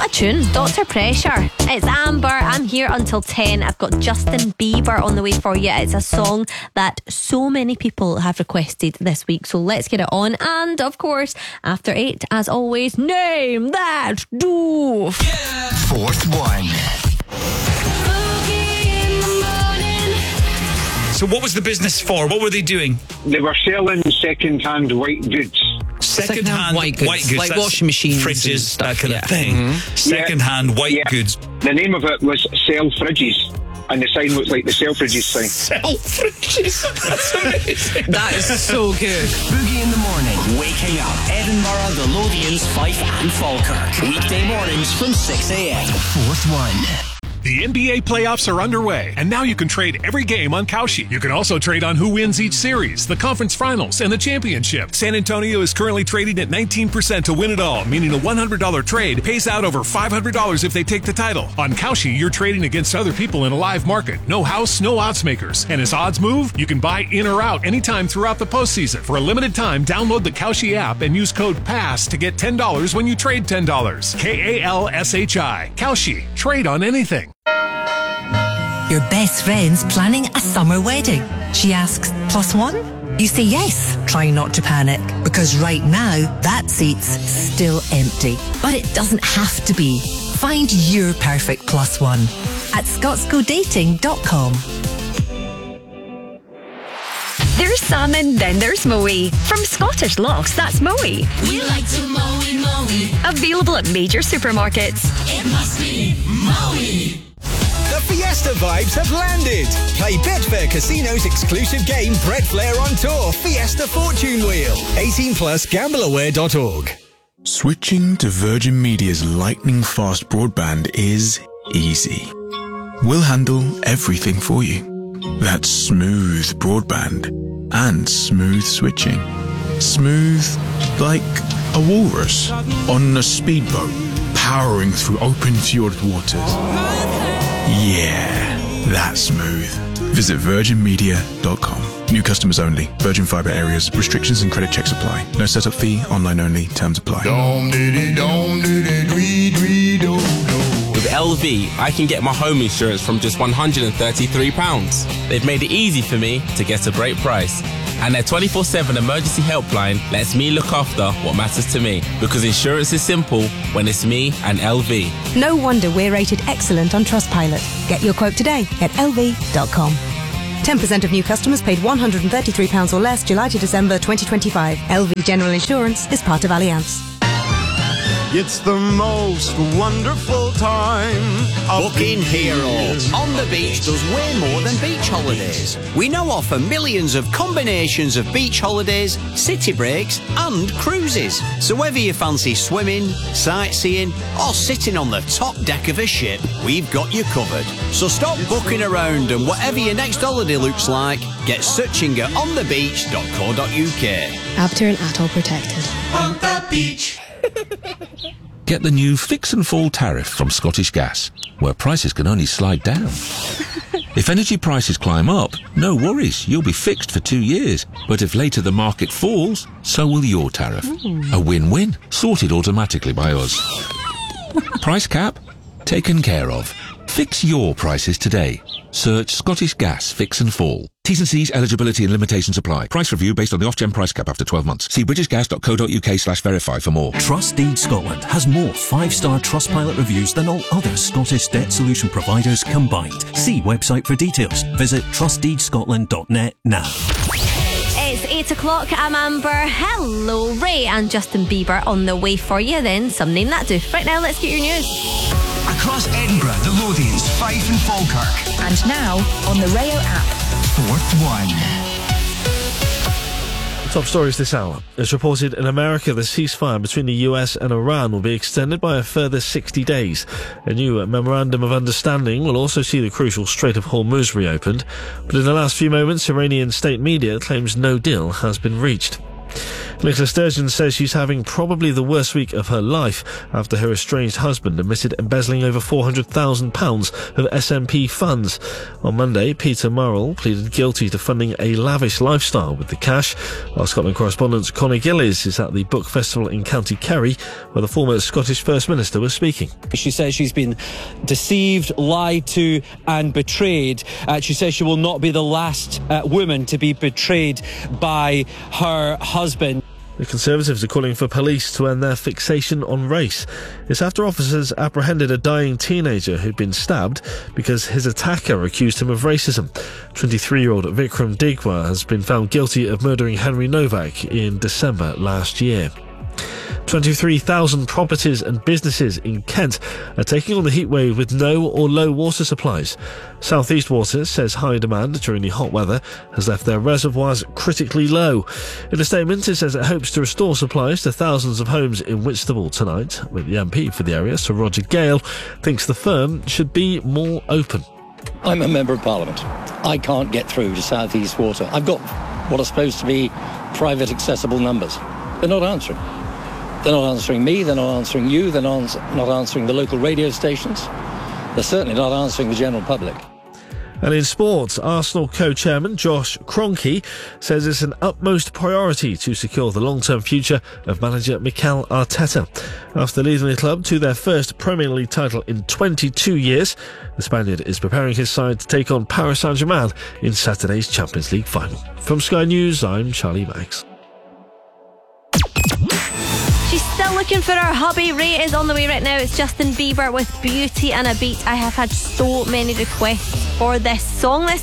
What a tune. Dr. Pressure. It's Amber. I'm here until 10. I've got Justin Bieber on the way for you. It's a song that so many people have requested this week, so let's get it on. And of course, after 8, as always, Name That Doof. Yeah. Fourth one. So what was the business for? What were they doing? They were selling second-hand white goods. Second-hand white goods. Like washing machines, fridges, and that kind of thing. Mm-hmm. Second-hand white goods. The name of it was Sell Fridges, and the sign looked like the Selfridges sign. Sell Fridges? That's amazing. That is so good. Boogie in the morning, waking up Edinburgh, the Lothians, Fife and Falkirk. Weekday mornings from 6 a.m. Fourth one. The NBA playoffs are underway, and now you can trade every game on Kalshi. You can also trade on who wins each series, the conference finals, and the championship. San Antonio is currently trading at 19% to win it all, meaning a $100 trade pays out over $500 if they take the title. On Kalshi, you're trading against other people in a live market. No house, no odds makers. And as odds move, you can buy in or out anytime throughout the postseason. For a limited time, download the Kalshi app and use code PASS to get $10 when you trade $10. KALSHI. Kalshi. Trade on anything. Your best friend's planning a summer wedding. She asks, +1? You say yes. Try not to panic, because right now, that seat's still empty. But it doesn't have to be. Find your perfect +1 at scotscodating.com. There's salmon, then there's Moe. From Scottish Lochs, that's Moe. We like to Moe. Available at major supermarkets. It must be Moe. The Fiesta vibes have landed. Play Betfair Casino's exclusive game Breadflair on Tour Fiesta Fortune Wheel. 18 plus gambleaware.org. Switching to Virgin Media's lightning-fast broadband is easy. We'll handle everything for you. That's smooth broadband and smooth switching. Smooth like a walrus on a speedboat powering through open fjord waters. Yeah, that's smooth. Visit virginmedia.com. New customers only. Virgin Fibre areas. Restrictions and credit checks apply. No setup fee. Online only. Terms apply. With LV, I can get my home insurance from just £133. They've made it easy for me to get a great price. And their 24/7 emergency helpline lets me look after what matters to me. Because insurance is simple when it's me and LV. No wonder we're rated excellent on Trustpilot. Get your quote today at lv.com. 10% of new customers paid £133 or less July to December 2025. LV General Insurance is part of Allianz. It's the most wonderful time. Booking Heroes on the beach does way more than beach holidays. We now offer millions of combinations of beach holidays, city breaks and cruises. So whether you fancy swimming, sightseeing or sitting on the top deck of a ship, we've got you covered. So stop booking around and whatever your next holiday looks like, get searching at onthebeach.co.uk. Avatar and Atoll protected. On the beach. Get the new Fix and Fall tariff from Scottish Gas, where prices can only slide down. If energy prices climb up, no worries, you'll be fixed for 2 years. But if later the market falls, so will your tariff. A win-win, sorted automatically by us. Price cap? Taken care of. Fix your prices today. Search Scottish Gas Fix and Fall. T's and C's, eligibility and limitations apply. Price review based on the Ofgem price cap after 12 months. See britishgas.co.uk/verify for more. Trustdeed Scotland has more 5-star Trustpilot reviews than all other Scottish debt solution providers combined. See website for details. Visit trustdeedscotland.net now. It's 8 o'clock. I'm Amber. Hello, Ray and Justin Bieber on the way for you. Then some Name That Doof. Right now, let's get your news. Across Edinburgh, the Lothians, Fife and Falkirk. And now on the Rayo app. Fourth one. Top stories this hour. As reported in America, the ceasefire between the US and Iran will be extended by a further 60 days. A new memorandum of understanding will also see the crucial Strait of Hormuz reopened. But in the last few moments, Iranian state media claims no deal has been reached. Nicola Sturgeon says she's having probably the worst week of her life after her estranged husband admitted embezzling over £400,000 of SNP funds. On Monday, Peter Murrell pleaded guilty to funding a lavish lifestyle with the cash. Our Scotland correspondent Conor Gillies is at the book festival in County Kerry, where the former Scottish First Minister was speaking. She says she's been deceived, lied to and betrayed. She says she will not be the last woman to be betrayed by her husband. The Conservatives are calling for police to end their fixation on race. It's after officers apprehended a dying teenager who'd been stabbed because his attacker accused him of racism. 23-year-old Vikram Digwa has been found guilty of murdering Henry Novak in December last year. 23,000 properties and businesses in Kent are taking on the heatwave with no or low water supplies. South East Water says high demand during the hot weather has left their reservoirs critically low. In a statement, it says it hopes to restore supplies to thousands of homes in Whitstable tonight, but the MP for the area, Sir Roger Gale, thinks the firm should be more open. I'm a Member of Parliament. I can't get through to South East Water. I've got what are supposed to be private accessible numbers. They're not answering. They're not answering me, they're not answering you, they're not answering the local radio stations. They're certainly not answering the general public. And in sports, Arsenal co-chairman Josh Kroenke says it's an utmost priority to secure the long-term future of manager Mikel Arteta. After leading the club to their first Premier League title in 22 years, the Spaniard is preparing his side to take on Paris Saint-Germain in Saturday's Champions League final. From Sky News, I'm Charlie Max. She's still looking for her hubby. Ray is on the way right now. It's Justin Bieber with Beauty and a Beat. I have had so many requests for this song this